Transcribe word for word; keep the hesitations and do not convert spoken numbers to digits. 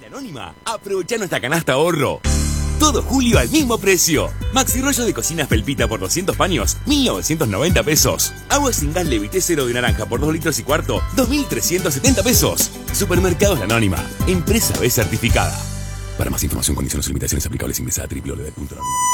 La Anónima, aprovecha nuestra canasta ahorro. Todo julio al mismo precio. Maxi rollo de cocina felpita por doscientos paños, mil novecientos noventa pesos. Agua sin gas Levité cero de naranja por dos litros y cuarto, dos mil trescientos setenta pesos. Supermercados La Anónima, empresa B certificada. Para más información, condiciones y limitaciones aplicables, ingresa a doble u doble u doble u punto la anónima punto com.